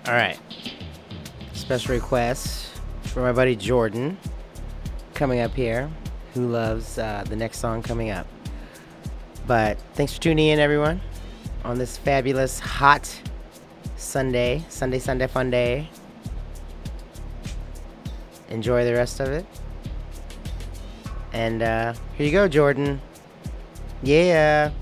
All right. Special request for my buddy Jordan coming up here, who loves the next song coming up. But thanks for tuning in, everyone, on this fabulous, hot Sunday fun day. Enjoy the rest of it. And here you go, Jordan. Yeah.